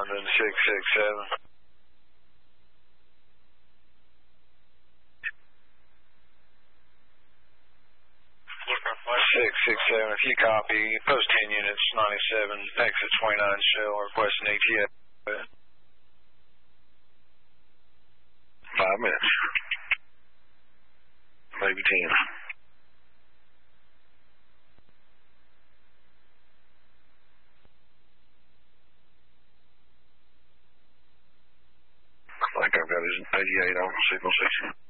responding to 667. 667, if you copy, post 10 units, 97, exit 29 shell, requesting ETA. 5 minutes. Maybe 10. I think I've got his 88 on signal 6.